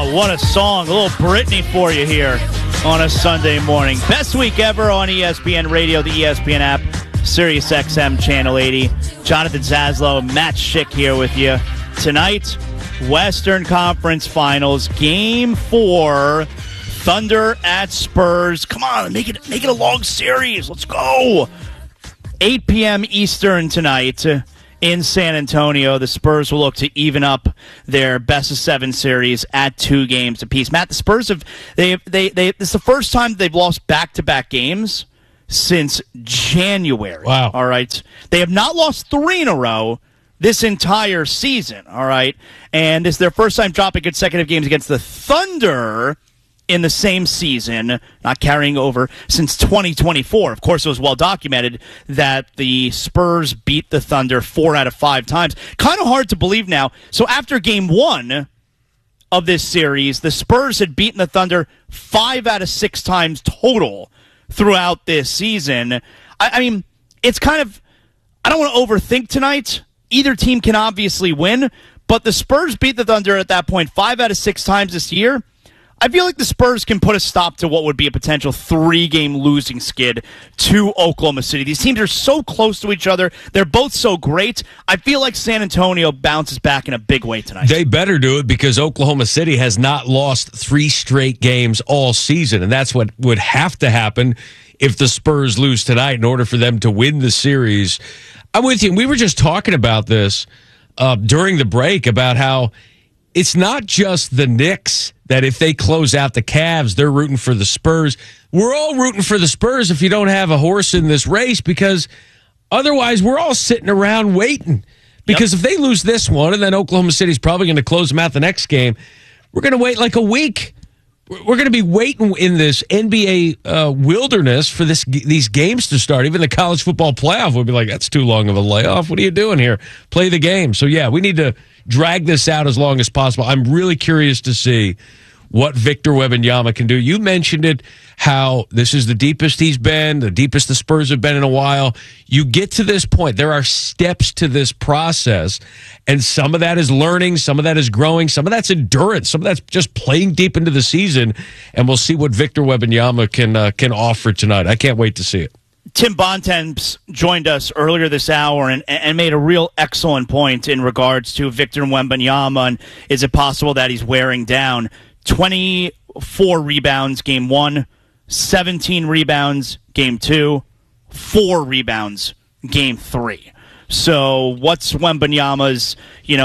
What a song. A little Britney for you here on a Sunday morning. Best week ever on ESPN Radio, the ESPN app, Sirius XM Channel 80. Jonathan Zaslow, Matt Schick here with you. Tonight, Western Conference Finals, Game 4, Thunder at Spurs. Come on, make it a long series. Let's go. 8 p.m. Eastern tonight in San Antonio. The Spurs will look to even up their best-of-7 series at 2 games apiece. Matt, the Spurs have this is the first time they've lost back-to-back games since January. Wow. All right. They have not lost 3 in a row this entire season. All right. And this is their first time dropping consecutive games against the Thunder in the same season, not carrying over since 2024. Of course, it was well documented that the Spurs beat the Thunder 4 out of 5 times. Kind of hard to believe now. So after Game 1 of this series, the Spurs had beaten the Thunder 5 out of 6 times total throughout this season. I mean, it's kind of, I don't want to overthink tonight. Either team can obviously win, but the Spurs beat the Thunder at that point 5 out of 6 times this year. I feel like the Spurs can put a stop to what would be a potential 3-game losing skid to Oklahoma City. These teams are so close to each other. They're both so great. I feel like San Antonio bounces back in a big way tonight. They better do it because Oklahoma City has not lost 3 straight games all season, and that's what would have to happen if the Spurs lose tonight in order for them to win the series. I'm with you. We were just talking about this during the break about how it's not just the Knicks that if they close out the Cavs, they're rooting for the Spurs. We're all rooting for the Spurs if you don't have a horse in this race, because otherwise we're all sitting around waiting. Because if they lose this one and then Oklahoma City's probably going to close them out the next game, we're going to wait like a week. We're going to be waiting in this NBA wilderness for these games to start. Even the college football playoff would be like, that's too long of a layoff. What are you doing here? Play the game. So, yeah, we need to drag this out as long as possible. I'm really curious to see what Victor Wembanyama can do. You mentioned it, how this is the deepest he's been, the deepest the Spurs have been in a while. You get to this point. There are steps to this process, and some of that is learning, some of that is growing, some of that's endurance, some of that's just playing deep into the season, and we'll see what Victor Wembanyama can offer tonight. I can't wait to see it. Tim Bontemps joined us earlier this hour and made a real excellent point in regards to Victor Wembanyama, and is it possible that he's wearing down? 24 rebounds game 1, 17 rebounds game 2, 4 rebounds game 3. So what's Wembanyama's,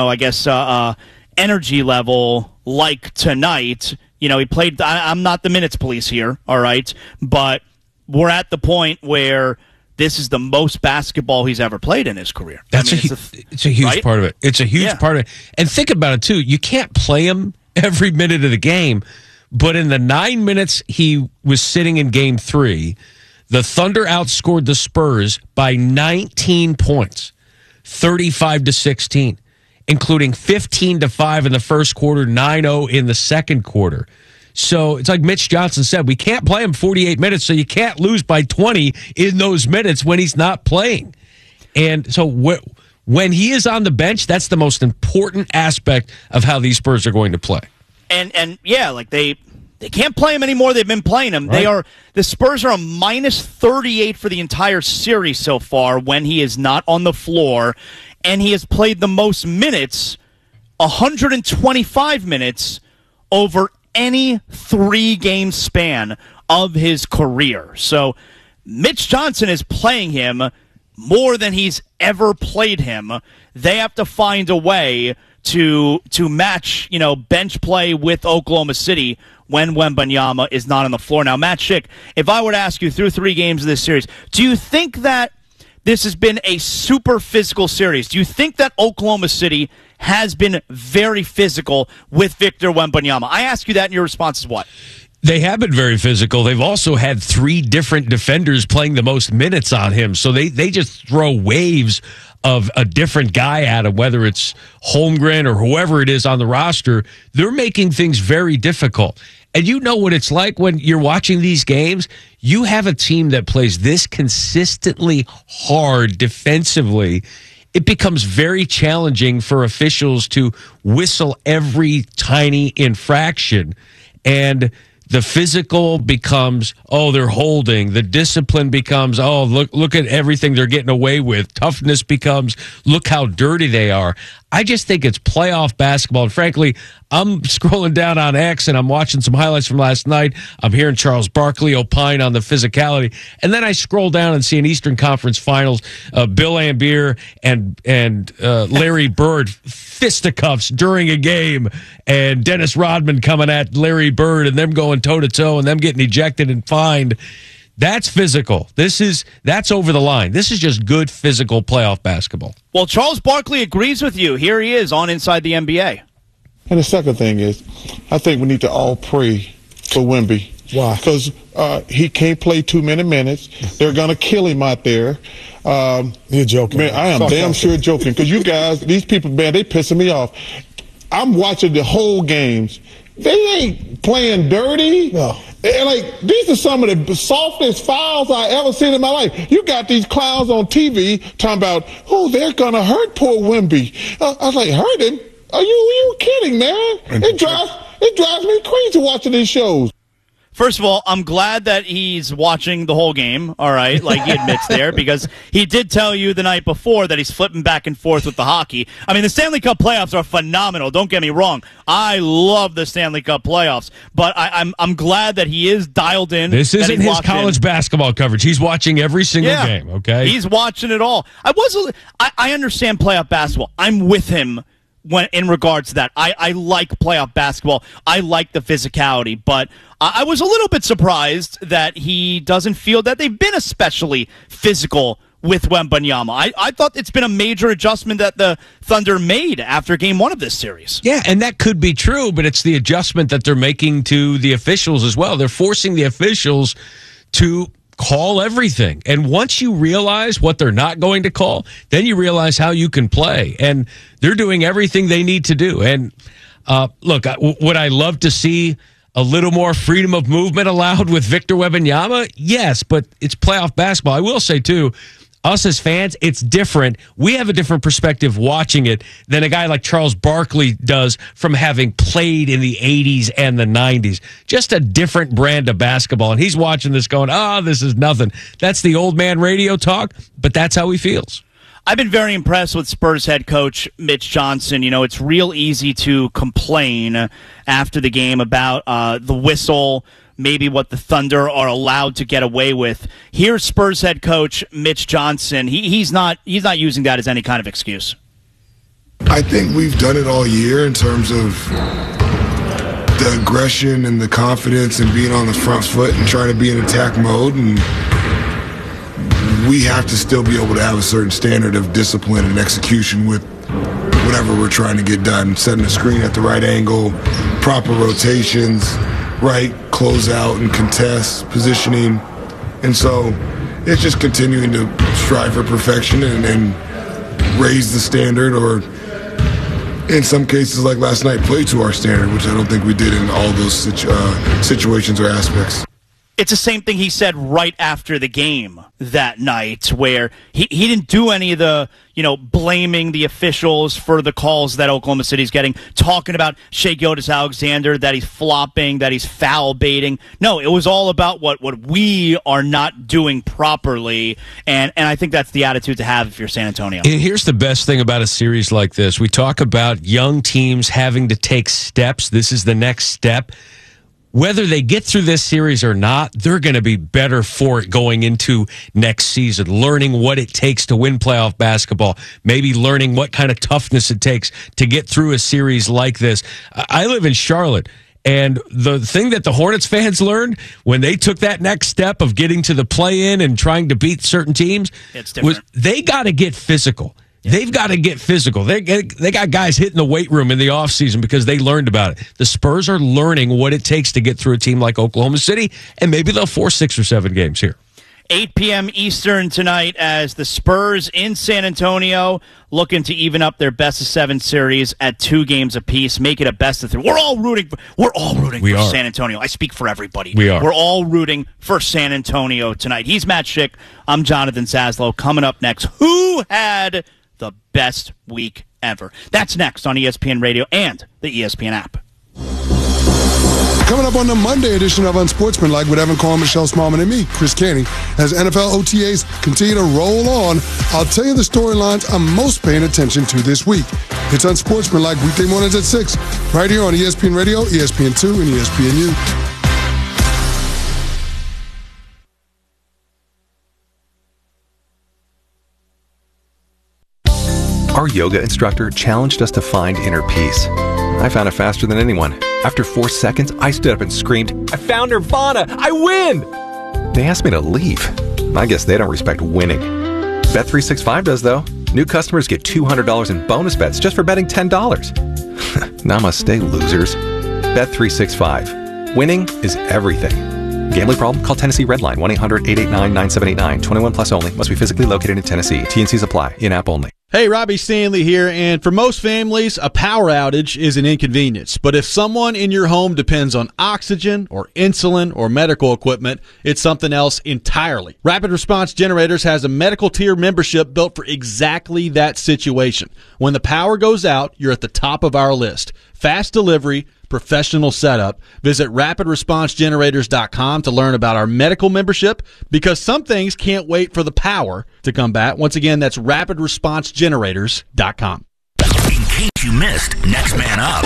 energy level like tonight? He played, I'm not the minutes police here, all right, but we're at the point where this is the most basketball he's ever played in his career. It's a huge part of it. It's a huge part of it. And think about it, too. You can't play him every minute of the game, but in the 9 minutes he was sitting in Game 3, the Thunder outscored the Spurs by 19 points, 35-16, including 15-5 in the first quarter, 9-0 in the second quarter. So it's like Mitch Johnson said, we can't play him 48 minutes, so you can't lose by 20 in those minutes when he's not playing. And so when he is on the bench, that's the most important aspect of how these Spurs are going to play. And yeah, like they can't play him anymore. They've been playing him. Right. The Spurs are a minus 38 for the entire series so far when he is not on the floor, and he has played the most minutes, 125 minutes over any 3-game span of his career. So Mitch Johnson is playing him more than he's ever played him. They have to find a way to match, bench play with Oklahoma City when Wembanyama is not on the floor. Now, Matt Schick, if I were to ask you through 3 games of this series, do you think that this has been a super physical series? Do you think that Oklahoma City has been very physical with Victor Wembanyama? I ask you that, and your response is what? They have been very physical. They've also had 3 different defenders playing the most minutes on him. So they just throw waves of a different guy at him, whether it's Holmgren or whoever it is on the roster. They're making things very difficult. And you know what it's like when you're watching these games. You have a team that plays this consistently hard defensively. it becomes very challenging for officials to whistle every tiny infraction. And the physical becomes, oh, they're holding. The discipline becomes, oh, look at everything they're getting away with. Toughness becomes, look how dirty they are. I just think it's playoff basketball. And frankly, I'm scrolling down on X and I'm watching some highlights from last night. I'm hearing Charles Barkley opine on the physicality. And then I scroll down and see an Eastern Conference Finals, Bill Laimbeer and Larry Bird fisticuffs during a game, and Dennis Rodman coming at Larry Bird and them going toe-to-toe and them getting ejected and fined. That's physical. That's over the line. This is just good physical playoff basketball. Well, Charles Barkley agrees with you. Here he is on Inside the NBA. And the second thing is, I think we need to all pray for Wemby. Why? Because he can't play too many minutes. They're going to kill him out there. You're joking. Man, I am damn sure joking. Because you guys, these people, man, they pissing me off. I'm watching the whole games. They ain't playing dirty. No. And like, these are some of the softest fouls I ever seen in my life. You got these clowns on TV talking about, oh, they're going to hurt poor Wemby. I was like, hurt him? Are you kidding, man? It drives me crazy watching these shows. First of all, I'm glad that he's watching the whole game, all right, like he admits there, because he did tell you the night before that he's flipping back and forth with the hockey. I mean, the Stanley Cup playoffs are phenomenal. Don't get me wrong. I love the Stanley Cup playoffs, but I'm glad that he is dialed in. This isn't his college basketball coverage. He's watching every single game, okay? He's watching it all. I understand playoff basketball. I'm with him in regards to that. I like playoff basketball. I like the physicality, but I was a little bit surprised that he doesn't feel that they've been especially physical with Wembanyama. I thought it's been a major adjustment that the Thunder made after game one of this series. Yeah, and that could be true, but it's the adjustment that they're making to the officials as well. They're forcing the officials to call everything. And once you realize what they're not going to call, then you realize how you can play. And they're doing everything they need to do. And look, would I love to see a little more freedom of movement allowed with Victor Wembanyama? Yes, but it's playoff basketball. I will say, too, us as fans, it's different. We have a different perspective watching it than a guy like Charles Barkley does from having played in the 80s and the 90s. Just a different brand of basketball. And he's watching this going, this is nothing. That's the old man radio talk, but that's how he feels. I've been very impressed with Spurs head coach Mitch Johnson. You know, it's real easy to complain after the game about the whistle, maybe what the Thunder are allowed to get away with. Here's Spurs head coach Mitch Johnson. He's not using that as any kind of excuse. I think we've done it all year in terms of the aggression and the confidence and being on the front foot and trying to be in attack mode. And we have to still be able to have a certain standard of discipline and execution with whatever we're trying to get done. Setting the screen at the right angle, proper rotations, right closeout and contest, positioning. And so it's just continuing to strive for perfection and raise the standard, or in some cases like last night, play to our standard, which I don't think we did in all those situations or aspects. It's the same thing he said right after the game that night, where he didn't do any of the, blaming the officials for the calls that Oklahoma City's getting, talking about Shai Gilgeous-Alexander, that he's flopping, that he's foul baiting. No, it was all about what we are not doing properly, and I think that's the attitude to have if you're San Antonio. And here's the best thing about a series like this. We talk about young teams having to take steps. This is the next step. Whether they get through this series or not, they're going to be better for it going into next season, learning what it takes to win playoff basketball, maybe learning what kind of toughness it takes to get through a series like this. I live in Charlotte, and the thing that the Hornets fans learned when they took that next step of getting to the play-in and trying to beat certain teams was they got to get physical. They've got to get physical. They got guys hitting the weight room in the offseason because they learned about it. The Spurs are learning what it takes to get through a team like Oklahoma City, and maybe they'll force 6 or 7 games here. 8 p.m. Eastern tonight as the Spurs in San Antonio looking to even up their best-of-7 series at 2 games apiece, make it a best-of-3. We're all rooting for San Antonio. I speak for everybody. We are. We're all rooting for San Antonio tonight. He's Matt Schick. I'm Jonathan Zaslow. Coming up next, who had the best week ever. That's next on ESPN Radio and the ESPN app. Coming up on the Monday edition of Unsportsmanlike with Evan Cohen, Michelle Smallman, and me, Chris Canty, as NFL OTAs continue to roll on, I'll tell you the storylines I'm most paying attention to this week. It's Unsportsmanlike weekday mornings at 6, right here on ESPN Radio, ESPN2, and ESPNU. Our yoga instructor challenged us to find inner peace. I found it faster than anyone. After 4 seconds, I stood up and screamed, "I found Nirvana! I win!" They asked me to leave. I guess they don't respect winning. Bet365 does, though. New customers get $200 in bonus bets just for betting $10. Namaste, losers. Bet365. Winning is everything. Gambling problem? Call Tennessee Redline, 1-800-889-9789. 21 plus only. Must be physically located in Tennessee. T&Cs apply. In-app only. Hey, Robbie Stanley here, and for most families, a power outage is an inconvenience. But if someone in your home depends on oxygen or insulin or medical equipment, it's something else entirely. Rapid Response Generators has a medical tier membership built for exactly that situation. When the power goes out, you're at the top of our list. Fast delivery, professional setup. Visit rapidresponsegenerators.com to learn about our medical membership, because some things can't wait for the power to come back. Once again, that's rapidresponsegenerators.com. In case you missed Next Man Up.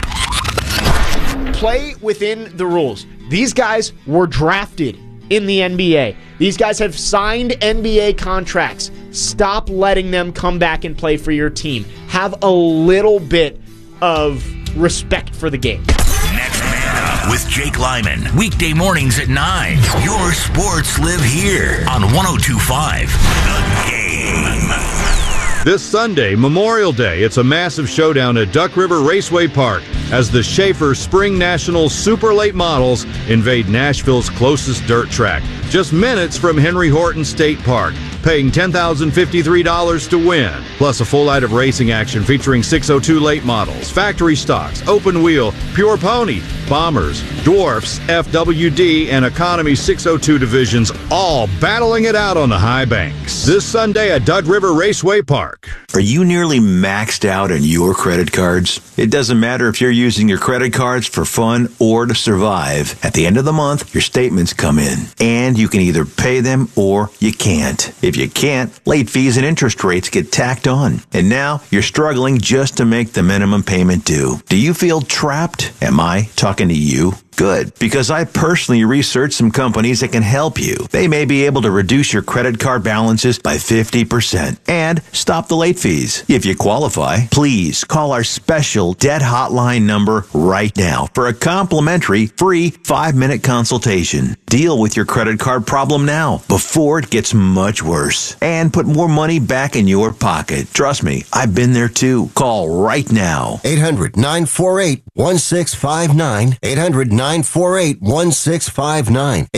Play within the rules. These guys were drafted in the NBA. These guys have signed NBA contracts. Stop letting them come back and play for your team. Have a little bit of respect for the game. Next Man Up with Jake Lyman. Weekday mornings at 9. Your sports live here on 102.5 The Game. This Sunday, Memorial Day, it's a massive showdown at Duck River Raceway Park as the Schaefer Spring Nationals Super Late Models invade Nashville's closest dirt track, just minutes from Henry Horton State Park, paying $10,053 to win, plus a full night of racing action featuring 602 late models, factory stocks, open wheel, pure pony, bombers, dwarfs, FWD, and economy 602 divisions, all battling it out on the high banks. This Sunday at Duck River Raceway Park. Are you nearly maxed out on your credit cards? It doesn't matter if you're using your credit cards for fun or to survive. At the end of the month, your statements come in, and you can either pay them or you can't. If you can't, late fees and interest rates get tacked on. And now you're struggling just to make the minimum payment due. Do you feel trapped? Am I talking to you? Good, because I personally researched some companies that can help you. They may be able to reduce your credit card balances by 50% and stop the late fees. If you qualify, please call our special debt hotline number right now for a complimentary free 5-minute consultation. Deal with your credit card problem now before it gets much worse and put more money back in your pocket. Trust me, I've been there too. Call right now. 800-948-1659. 800-948-1659.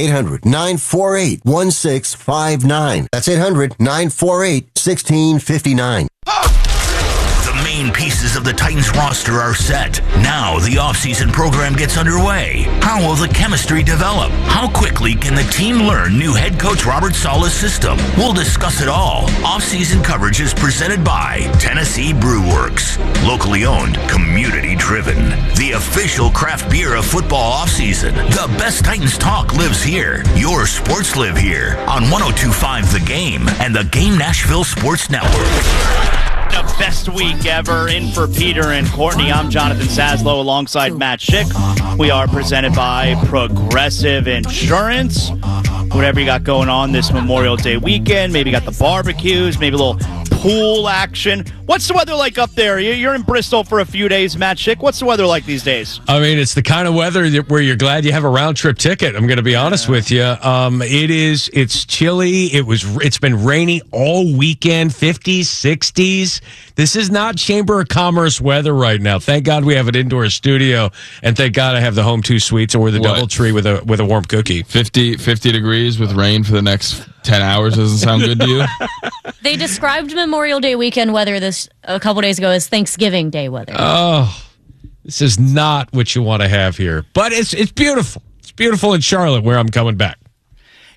800-948-1659. That's 800-948-1659. The main pieces of the Titans roster are set. Now the offseason program gets underway. How will the chemistry develop? How quickly can the team learn new head coach Robert Saleh's system? We'll discuss it all. Offseason coverage is presented by Tennessee Brew Works. Locally owned, community driven. The official craft beer of football offseason. The best Titans talk lives here. Your sports live here on 102.5 The Game and the Game Nashville Sports Network. The best week ever. In for Peter and Courtney, I'm Jonathan Saslow alongside Matt Schick. We are presented by Progressive Insurance. Whatever you got going on this Memorial Day weekend, maybe you got the barbecues, maybe a little pool action. What's the weather like up there? You're in Bristol for a few days, Matt Schick. What's the weather like these days? I mean, it's the kind of weather where you're glad you have a round-trip ticket. I'm going to be honest with you. It's chilly. It's been rainy all weekend, 50s, 60s. This is not Chamber of Commerce weather right now. Thank God we have an indoor studio, and thank God I have the home 2 suites or the double tree with a warm cookie. 50 degrees with rain for the next 10 hours doesn't sound good to you? They described Memorial Day weekend weather a couple days ago as Thanksgiving Day weather. Oh, this is not what you want to have here. But it's beautiful. It's beautiful in Charlotte where I'm coming back.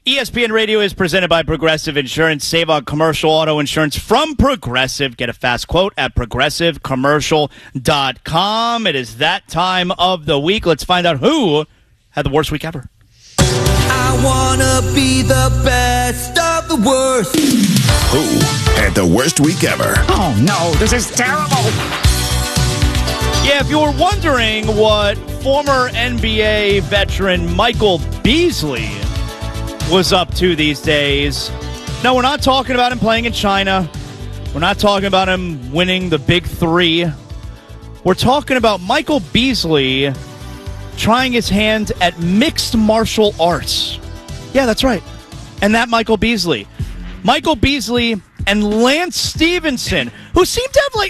ESPN Radio is presented by Progressive Insurance. Save on commercial auto insurance from Progressive. Get a fast quote at progressivecommercial.com. It is that time of the week. Let's find out who had the worst week ever. I want to be the best of the worst. Who had the worst week ever? Oh, no, this is terrible. Yeah, if you were wondering what former NBA veteran Michael Beasley was up to these days, no, we're not talking about him playing in China. We're not talking about him winning the Big Three. We're talking about Michael Beasley trying his hand at mixed martial arts. Yeah, that's right. And that Michael Beasley. Michael Beasley and Lance Stevenson, who seem to have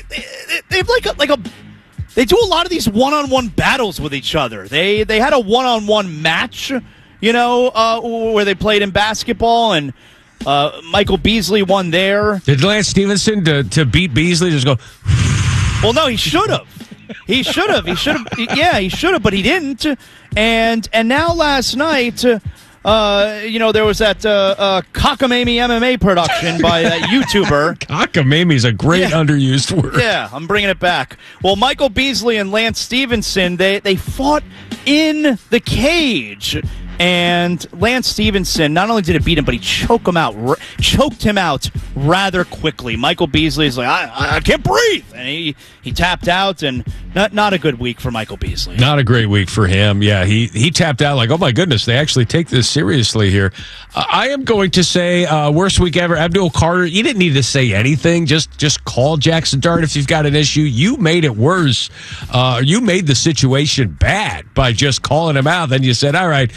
they do a lot of these one-on-one battles with each other. They had a one-on-one match, where they played in basketball, and Michael Beasley won there. Did Lance Stevenson to beat Beasley just go? Well, no, he should have. He should have. Yeah, he should have, but he didn't. And now last night, there was that cockamamie MMA production by that YouTuber. Cockamamie is a great underused word. Yeah, I'm bringing it back. Well, Michael Beasley and Lance Stevenson, they fought in the cage. And Lance Stevenson, not only did it beat him, but he choked him out rather quickly. Michael Beasley is like, I can't breathe. And he tapped out, and not a good week for Michael Beasley. Not a great week for him. Yeah, he tapped out like, oh my goodness, they actually take this seriously here. I am going to say worst week ever. Abdul Carter, you didn't need to say anything. Just call Jackson Dart if you've got an issue. You made it worse. You made the situation bad by just calling him out. Then you said, all right,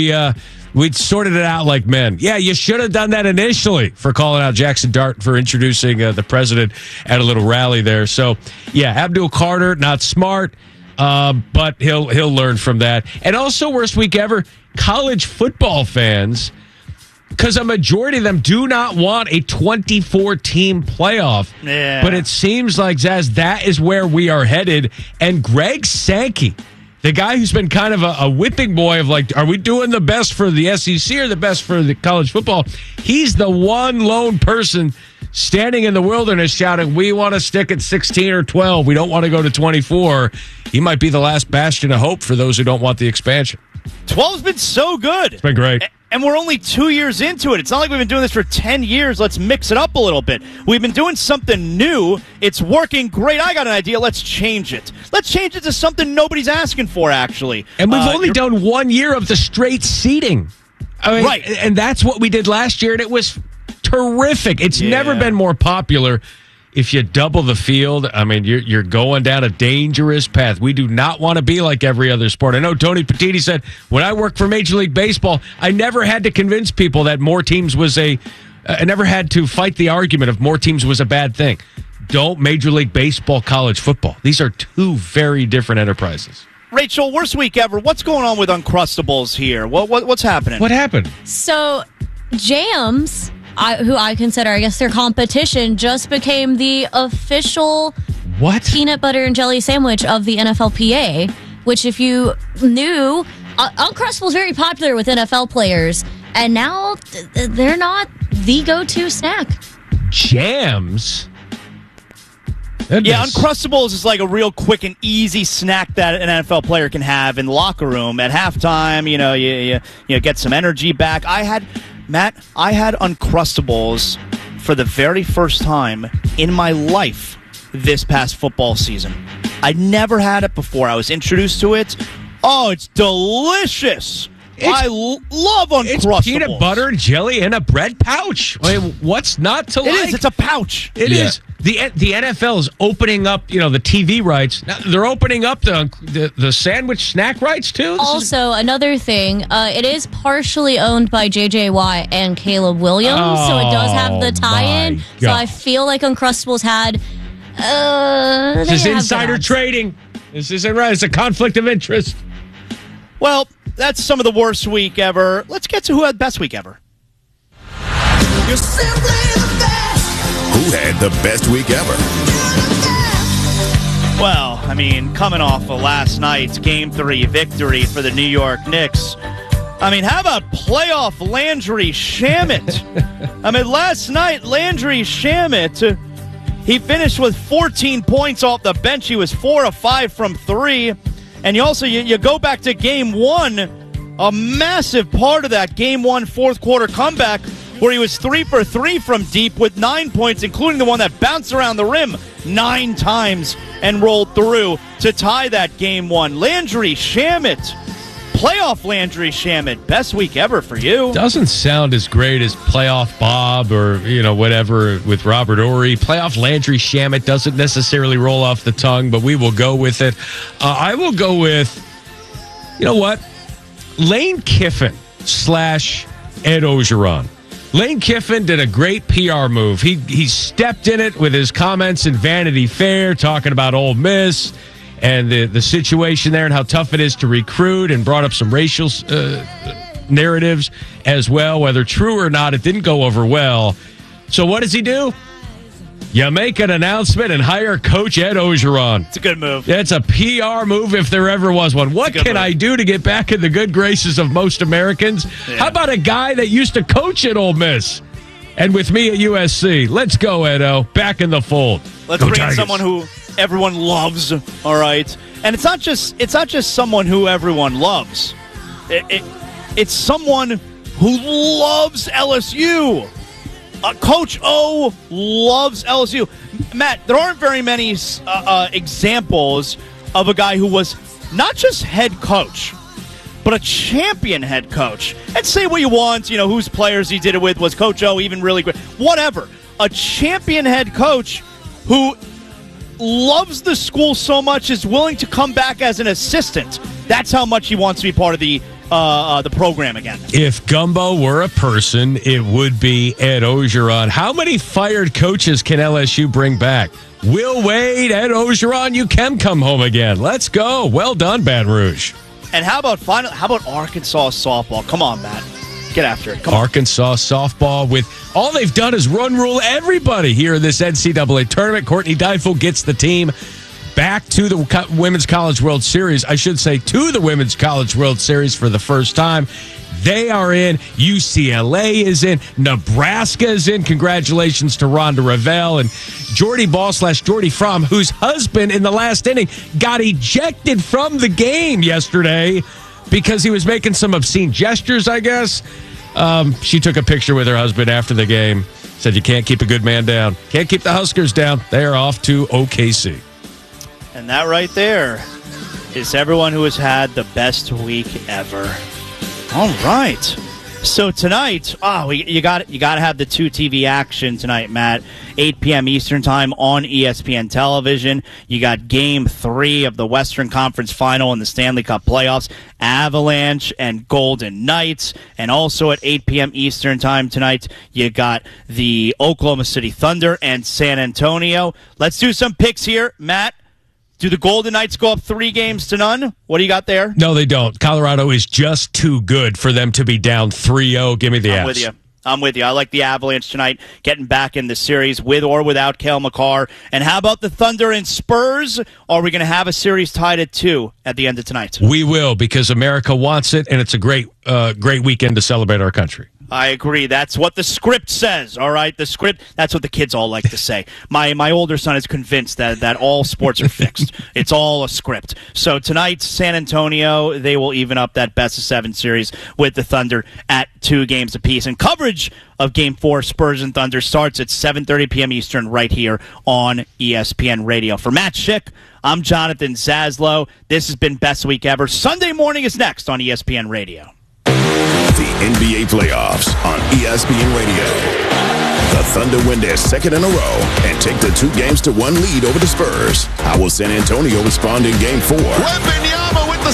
we'd sorted it out like men. Yeah, you should have done that initially for calling out Jackson Dart for introducing the president at a little rally there. So, yeah, Abdul Carter, not smart, but he'll learn from that. And also, worst week ever, college football fans, because a majority of them do not want a 24-team playoff. Yeah. But it seems like, Zaz, that is where we are headed. And Greg Sankey, the guy who's been kind of a whipping boy of like, are we doing the best for the SEC or the best for the college football? He's the one lone person standing in the wilderness shouting, we want to stick at 16 or 12. We don't want to go to 24. He might be the last bastion of hope for those who don't want the expansion. 12's been so good. It's been great. And we're only 2 years into it. It's not like we've been doing this for 10 years. Let's mix it up a little bit. We've been doing something new. It's working great. I got an idea. Let's change it. Let's change it to something nobody's asking for, actually. And we've only done 1 year of the straight seeding. I mean, right. And that's what we did last year, and it was terrific. It's never been more popular. If you double the field, I mean, you're going down a dangerous path. We do not want to be like every other sport. I know Tony Petitti said, when I worked for Major League Baseball, I never had to convince people that more teams was I never had to fight the argument of more teams was a bad thing. Don't Major League Baseball, college football. These are two very different enterprises. Rachel, worst week ever. What's going on with Uncrustables here? What's happening? What happened? So, Jams, who I consider, I guess, their competition, just became the official peanut butter and jelly sandwich of the NFLPA, which, if you knew, Uncrustable is very popular with NFL players, and now they're not the go-to snack. Jams? Yeah, Uncrustables is like a real quick and easy snack that an NFL player can have in the locker room at halftime. You get some energy back. I had Uncrustables for the very first time in my life this past football season. I'd never had it before. I was introduced to it. Oh, it's delicious. I love Uncrustables. It's peanut butter and jelly in a bread pouch. I mean, what's not to like? It is. It's a pouch. It is. The NFL is opening up, the TV rights. Now, they're opening up the sandwich snack rights, too? Another thing, it is partially owned by J.J. Watt and Caleb Williams, so it does have the tie-in. So I feel like Uncrustables had... this is insider trading. This isn't right. It's a conflict of interest. Well, that's some of the worst week ever. Let's get to who had the best week ever. You're simply the best. Who had the best week ever? Well, I mean, coming off of last night's Game 3 victory for the New York Knicks, I mean, how about playoff Landry Shamet? I mean, last night, Landry Shamet, he finished with 14 points off the bench. He was 4 of 5 from 3. And you go back to Game 1, a massive part of that Game 1 fourth quarter comeback where he was 3 for 3 from deep with 9 points, including the one that bounced around the rim 9 times and rolled through to tie that Game 1. Landry Shamet. Playoff Landry Shamet, best week ever for you. Doesn't sound as great as Playoff Bob or, whatever with Robert Ory. Playoff Landry Shamet doesn't necessarily roll off the tongue, but we will go with it. I will go with, Lane Kiffin / Ed Ogeron. Lane Kiffin did a great PR move. He stepped in it with his comments in Vanity Fair talking about Ole Miss and the situation there and how tough it is to recruit, and brought up some racial narratives as well. Whether true or not, it didn't go over well. So what does he do? You make an announcement and hire Coach Ed Ogeron. It's a good move. It's a PR move if there ever was one. What can I do to get back in the good graces of most Americans? Yeah. How about a guy that used to coach at Ole Miss and with me at USC? Let's go, Edo. Back in the fold. Let's bring in someone who everyone loves, all right? And it's not just someone who everyone loves. It's someone who loves LSU. Coach O loves LSU. Matt, there aren't very many examples of a guy who was not just head coach, but a champion head coach. And say what you want, whose players he did it with. Was Coach O even really great? Whatever. A champion head coach who loves the school so much is willing to come back as an assistant. That's how much he wants to be part of the program again. If Gumbo were a person, it would be Ed Ogeron. How many fired coaches can LSU bring back? Will Wade, Ed Ogeron, you can come home again. Let's go. Well done, Baton Rouge. And how about Arkansas softball? Come on, Matt. Get after it. Come on. Arkansas softball, with all they've done is run rule everybody here in this NCAA tournament. Courtney Deifel gets the team back to the Women's College World Series. I should say to the Women's College World Series for the first time. They are in. UCLA is in. Nebraska is in. Congratulations to Rhonda Revelle and Jordy Ball / Jordy Fromm, whose husband in the last inning got ejected from the game yesterday because he was making some obscene gestures, I guess. She took a picture with her husband after the game. Said, you can't keep a good man down. Can't keep the Huskers down. They are off to OKC. And that right there is everyone who has had the best week ever. All right. So tonight, you got to have the 2 TV action tonight, Matt. 8 p.m. Eastern Time on ESPN Television. You got Game 3 of the Western Conference Final in the Stanley Cup playoffs. Avalanche and Golden Knights. And also at 8 p.m. Eastern Time tonight, you got the Oklahoma City Thunder and San Antonio. Let's do some picks here, Matt. Do the Golden Knights go up 3-0? What do you got there? No, they don't. Colorado is just too good for them to be down 3-0. Give me the Avs. I'm with you. I like the Avalanche tonight, getting back in the series with or without Cale Makar. And how about the Thunder and Spurs? Are we going to have a series tied at 2 at the end of tonight? We will, because America wants it, and it's a great weekend to celebrate our country. I agree. That's what the script says, all right? The script, that's what the kids all like to say. My older son is convinced that all sports are fixed. It's all a script. So tonight, San Antonio, they will even up that best-of-7 series with the Thunder at 2 games apiece. And coverage of Game 4, Spurs and Thunder, starts at 7:30 p.m. Eastern right here on ESPN Radio. For Matt Schick, I'm Jonathan Zaslow. This has been Best Week Ever. Sunday morning is next on ESPN Radio. The NBA playoffs on ESPN Radio. The Thunder win their second in a row and take the 2-1 lead over the Spurs. How will San Antonio respond in Game 4? Wembanyama with the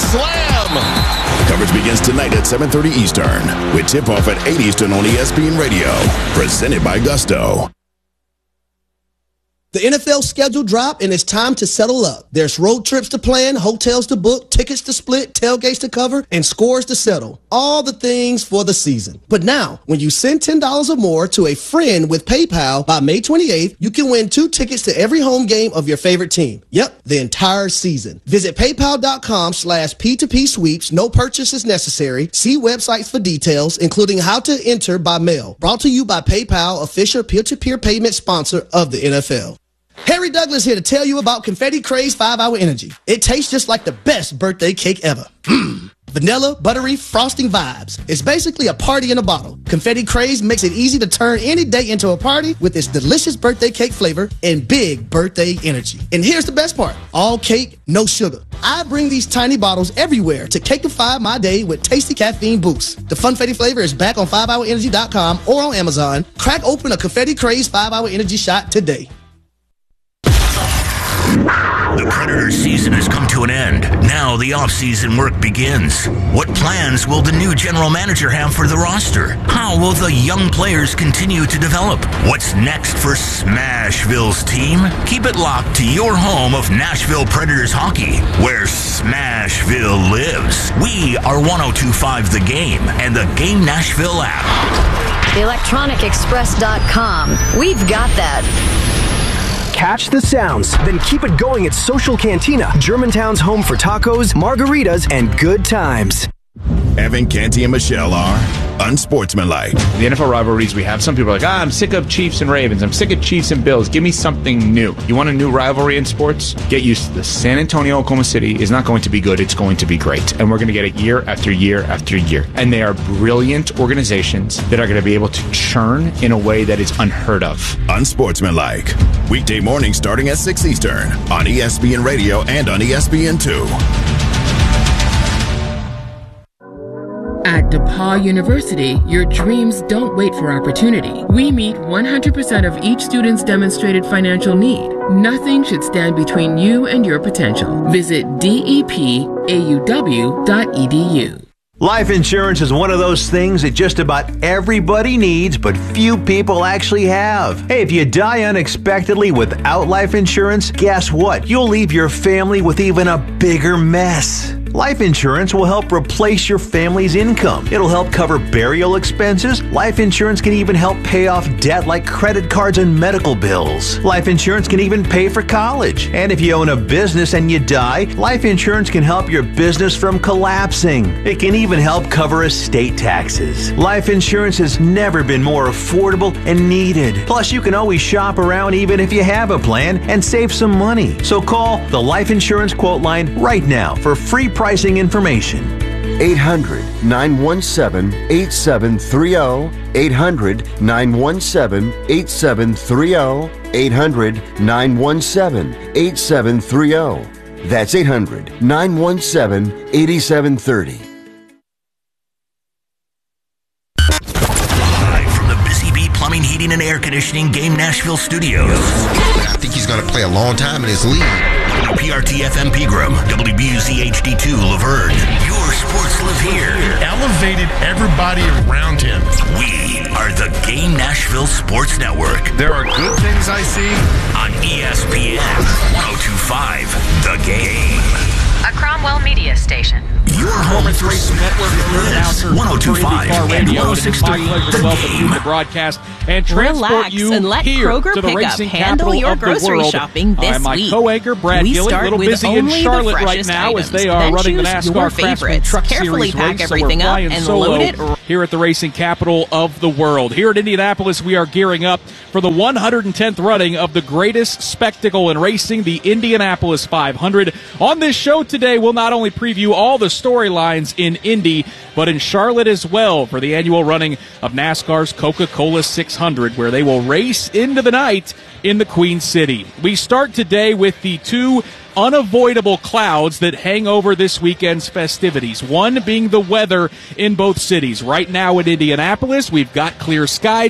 slam. Coverage begins tonight at 7:30 Eastern with tip-off at 8 Eastern on ESPN Radio. Presented by Gusto. The NFL schedule dropped, and it's time to settle up. There's road trips to plan, hotels to book, tickets to split, tailgates to cover, and scores to settle. All the things for the season. But now, when you send $10 or more to a friend with PayPal by May 28th, you can win 2 tickets to every home game of your favorite team. Yep, the entire season. Visit paypal.com/P2P sweeps. No purchase is necessary. See websites for details, including how to enter by mail. Brought to you by PayPal, official peer-to-peer payment sponsor of the NFL. Harry Douglas here to tell you about Confetti Craze 5-Hour Energy. It tastes just like the best birthday cake ever. Vanilla, buttery, frosting vibes. It's basically a party in a bottle. Confetti Craze makes it easy to turn any day into a party with its delicious birthday cake flavor and big birthday energy. And here's the best part. All cake, no sugar. I bring these tiny bottles everywhere to cakeify my day with tasty caffeine boosts. The Funfetti flavor is back on 5hourenergy.com or on Amazon. Crack open a Confetti Craze 5-Hour Energy shot today. The Predators season has come to an end. Now the off-season work begins. What plans will the new general manager have for the roster? How will the young players continue to develop? What's next for Smashville's team? Keep it locked to your home of Nashville Predators hockey, where Smashville lives. We are 102.5 The Game and the Game Nashville app. ElectronicExpress.com. We've got that. Catch the sounds, then keep it going at Social Cantina, Germantown's home for tacos, margaritas, and good times. Evan, Canty, and Michelle are unsportsmanlike. The NFL rivalries we have, some people are like, I'm sick of Chiefs and Ravens. I'm sick of Chiefs and Bills. Give me something new. You want a new rivalry in sports? Get used to this. San Antonio, Oklahoma City is not going to be good. It's going to be great. And we're going to get it year after year after year. And they are brilliant organizations that are going to be able to churn in a way that is unheard of. Unsportsmanlike. Weekday morning starting at 6 Eastern on ESPN Radio and on ESPN2. At DePaul University, your dreams don't wait for opportunity. We meet 100% of each student's demonstrated financial need. Nothing should stand between you and your potential. Visit depauw.edu. Life insurance is one of those things that just about everybody needs, but few people actually have. Hey, if you die unexpectedly without life insurance, guess what? You'll leave your family with even a bigger mess. Life insurance will help replace your family's income. It'll help cover burial expenses. Life insurance can even help pay off debt like credit cards and medical bills. Life insurance can even pay for college. And if you own a business and you die, life insurance can help your business from collapsing. It can even help cover estate taxes. Life insurance has never been more affordable and needed. Plus, you can always shop around even if you have a plan and save some money. So call the Life Insurance Quote Line right now for free pricing information. 800-917-8730. 800-917-8730. 800-917-8730. That's 800-917-8730. Live from the Busy Bee Plumbing, Heating, and Air Conditioning Game Nashville Studios. I think he's going to play a long time in his league. WPRT FM Pegram, WBUZ HD2 Laverne. Your sports live here. Elevated everybody around him. We are the Game Nashville Sports Network. There are good things I see on ESPN 102.5 The Game. A Cromwell Media Station. Your home Performance Racing Network, announcer 102.5 and 106.3 My pleasure to welcome you to the broadcast and transport Relax you and let here Kroger to the pick up. racing Handle capital your of the grocery world. shopping this my week. co-anchor Brad We Gilly, a start little with busy in only the Charlotte right freshest now items. as they are Then running the choose NASCAR your Craftsman favorites. Truck Carefully Series pack race. everything so we're up flying and solo load it. here at the racing capital of the world. Here at Indianapolis, we are gearing up for the 110th running of the greatest spectacle in racing, the Indianapolis 500. On this show today, we'll not only preview all the storylines in Indy, but in Charlotte as well for the annual running of NASCAR's Coca-Cola 600, where they will race into the night in the Queen City. We start today with the two unavoidable clouds that hang over this weekend's festivities. One being the weather in both cities. Right now in Indianapolis, we've got clear skies.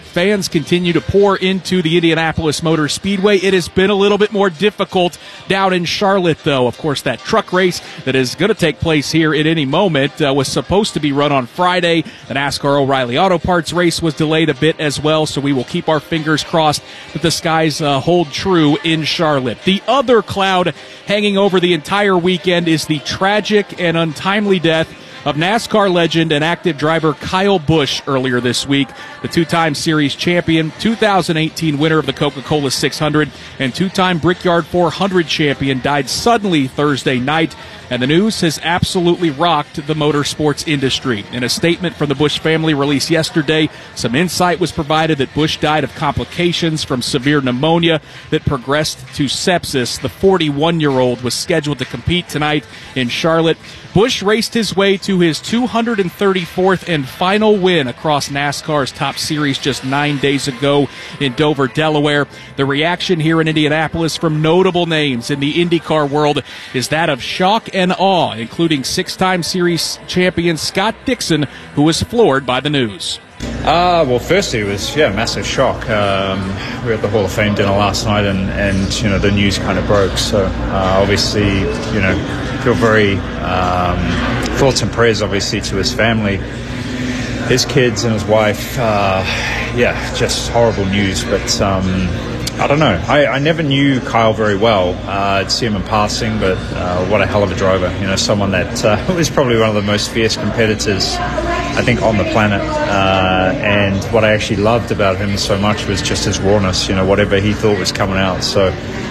fans continue to pour into the Indianapolis Motor Speedway. It has been a little bit more difficult down in Charlotte, though. Of course, that truck race that is going to take place here at any moment was supposed to be run on Friday. The NASCAR O'Reilly Auto Parts race was delayed a bit as well, so we will keep our fingers crossed that the skies hold true in Charlotte. The other cloud hanging over the entire weekend is the tragic and untimely death of NASCAR legend and active driver Kyle Busch earlier this week. The two-time series champion, 2018 winner of the Coca-Cola 600, and two-time Brickyard 400 champion died suddenly Thursday night, and the news has absolutely rocked the motorsports industry. In a statement from the Busch family released yesterday, some insight was provided that Busch died of complications from severe pneumonia that progressed to sepsis. The 41-year-old was scheduled to compete tonight in Charlotte. Busch raced his way to his 234th and final win across NASCAR's top series just 9 days ago in Dover, Delaware. The reaction here in Indianapolis from notable names in the IndyCar world is that of shock and awe, including six-time series champion Scott Dixon, who was floored by the news. Well, firstly, it was a massive shock. We were at the Hall of Fame dinner last night, and the news kind of broke. So obviously, feel very thoughts and prayers, obviously, to his family, his kids, and his wife. Just horrible news. But I don't know. I never knew Kyle very well. I'd see him in passing, but what a hell of a driver. Someone that was probably one of the most fierce competitors, I think, on the planet. And what I actually loved about him so much was just his rawness, whatever he thought was coming out. So,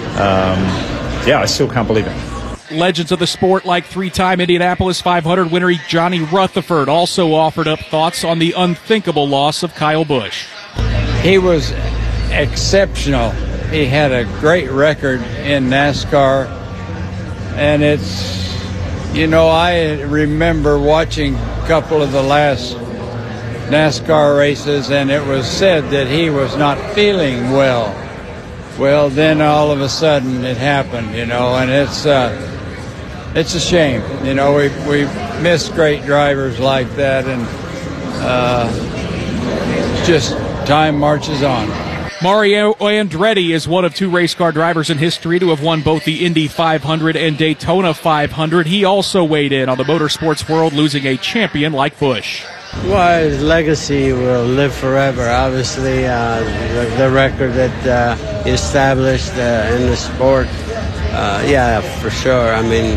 I still can't believe it. Legends of the sport like three-time Indianapolis 500 winner Johnny Rutherford also offered up thoughts on the unthinkable loss of Kyle Busch. He was exceptional. He had a great record in NASCAR, and I remember watching a couple of the last NASCAR races, and it was said that he was not feeling well. Well, then all of a sudden it happened, and it's a shame. We miss great drivers like that, and just time marches on. Mario Andretti is one of two race car drivers in history to have won both the Indy 500 and Daytona 500. He also weighed in on the motorsports world, losing a champion like Busch. Well, his legacy will live forever. Obviously, the record that he established in the sport, for sure. I mean,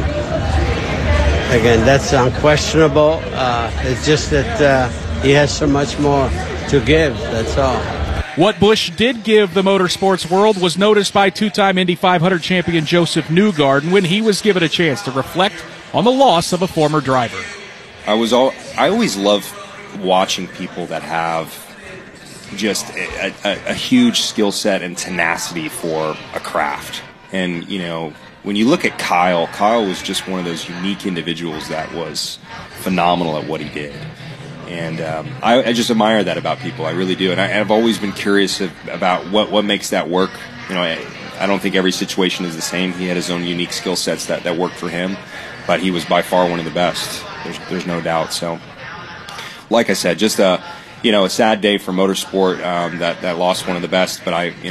again, that's unquestionable. It's just that he has so much more to give, that's all. What Busch did give the motorsports world was noticed by two-time Indy 500 champion Joseph Newgarden when he was given a chance to reflect on the loss of a former driver. I always love watching people that have just a huge skill set and tenacity for a craft. And, when you look at Kyle was just one of those unique individuals that was phenomenal at what he did. And I just admire that about people. I really do. And I've always been curious about what makes that work. I don't think every situation is the same. He had his own unique skill sets that worked for him. But he was by far one of the best. There's no doubt. So, like I said, just a sad day for motorsport that lost one of the best. But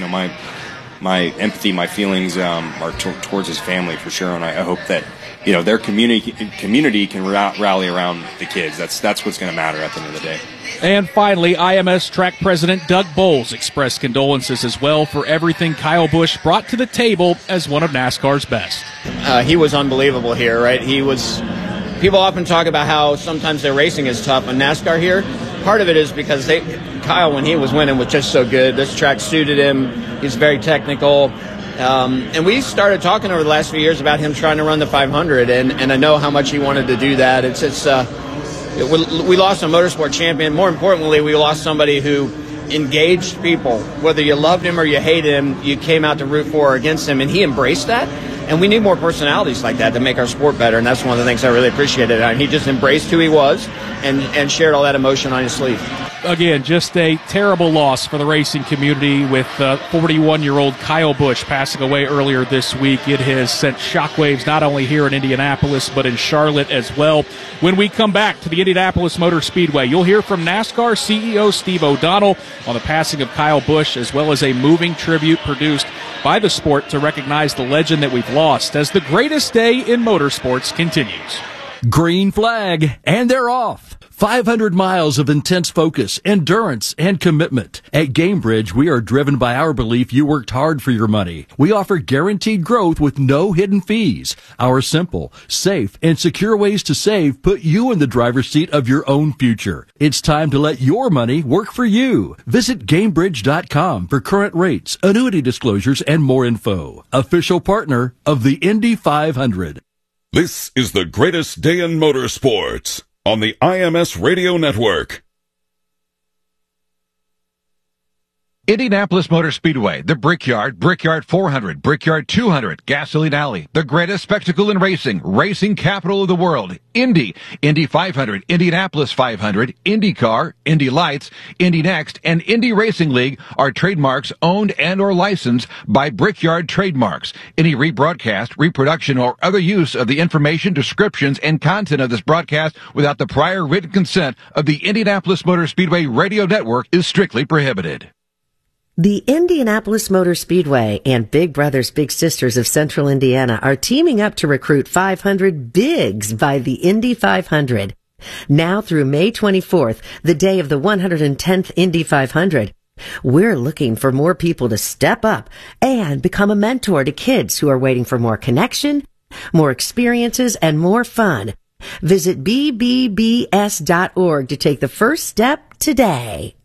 my empathy, my feelings are towards his family for sure. And I hope that their community can rally around the kids. That's what's going to matter at the end of the day. And finally, IMS track president Doug Bowles expressed condolences as well for everything Kyle Busch brought to the table as one of NASCAR's best. He was unbelievable here, right? People often talk about how sometimes their racing is tough in NASCAR here. Part of it is because Kyle, when he was winning, was just so good. This track suited him. He's very technical. And we started talking over the last few years about him trying to run the 500, and I know how much he wanted to do that. We lost a motorsport champion. More importantly, we lost somebody who engaged people. Whether you loved him or you hated him, you came out to root for or against him, and he embraced that. And we need more personalities like that to make our sport better, and that's one of the things I really appreciated. And he just embraced who he was and shared all that emotion on his sleeve. again, just a terrible loss for the racing community with 41-year-old Kyle Busch passing away earlier this week. It has sent shockwaves not only here in Indianapolis but in Charlotte as well. When we come back to the Indianapolis Motor Speedway, you'll hear from NASCAR CEO Steve O'Donnell on the passing of Kyle Busch, as well as a moving tribute produced by the sport to recognize the legend that we've lost as the greatest day in motorsports continues. Green flag, and they're off. 500 miles of intense focus, endurance, and commitment. At GameBridge, we are driven by our belief you worked hard for your money. We offer guaranteed growth with no hidden fees. Our simple, safe, and secure ways to save put you in the driver's seat of your own future. It's time to let your money work for you. Visit GameBridge.com for current rates, annuity disclosures, and more info. Official partner of the Indy 500. This is the greatest day in motorsports on the IMS Radio Network. Indianapolis Motor Speedway, the Brickyard, Brickyard 400, Brickyard 200, Gasoline Alley, the greatest spectacle in racing, racing capital of the world, Indy, Indy 500, Indianapolis 500, IndyCar, Indy Lights, Indy Next, and Indy Racing League are trademarks owned and or licensed by Brickyard Trademarks. Any rebroadcast, reproduction, or other use of the information, descriptions, and content of this broadcast without the prior written consent of the Indianapolis Motor Speedway Radio Network is strictly prohibited. The Indianapolis Motor Speedway and Big Brothers Big Sisters of Central Indiana are teaming up to recruit 500 bigs by the Indy 500. Now through May 24th, the day of the 110th Indy 500, we're looking for more people to step up and become a mentor to kids who are waiting for more connection, more experiences, and more fun. Visit bbbs.org to take the first step today.